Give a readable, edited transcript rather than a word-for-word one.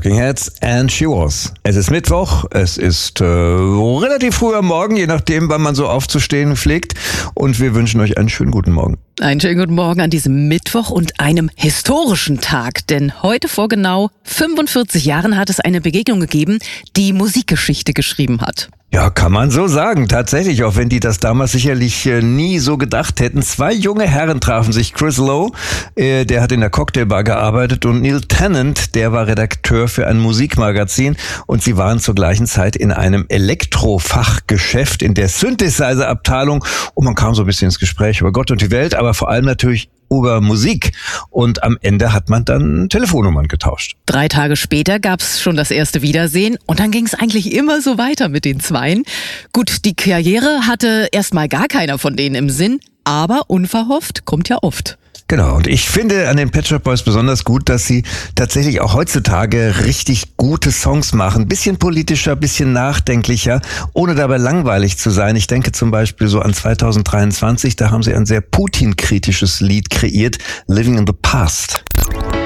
Talking Heads and She Was. Es ist Mittwoch, es ist relativ früh am Morgen, je nachdem, wann man so aufzustehen pflegt. Und wir wünschen euch einen schönen guten Morgen. Einen schönen guten Morgen an diesem Mittwoch und einem historischen Tag. Denn heute vor genau 45 Jahren hat es eine Begegnung gegeben, die Musikgeschichte geschrieben hat. Ja, kann man so sagen. Tatsächlich, auch wenn die das damals sicherlich nie so gedacht hätten. Zwei junge Herren trafen sich. Chris Lowe, der hat in der Cocktailbar gearbeitet, und Neil Tennant, der war Redakteur für ein Musikmagazin. Und sie waren zur gleichen Zeit in einem Elektrofachgeschäft in der Synthesizer-Abteilung. Und man kam so ein bisschen ins Gespräch über Gott und die Welt, aber vor allem natürlich über Musik. Und am Ende hat man dann Telefonnummern getauscht. 3 Tage später gab's schon das erste Wiedersehen und dann ging's eigentlich immer so weiter mit den Zweien. Gut, die Karriere hatte erstmal gar keiner von denen im Sinn, aber unverhofft kommt ja oft. Genau, und ich finde an den Pet Shop Boys besonders gut, dass sie tatsächlich auch heutzutage richtig gute Songs machen. Bisschen politischer, bisschen nachdenklicher, ohne dabei langweilig zu sein. Ich denke zum Beispiel so an 2023, da haben sie ein sehr Putin-kritisches Lied kreiert, Living in the Past.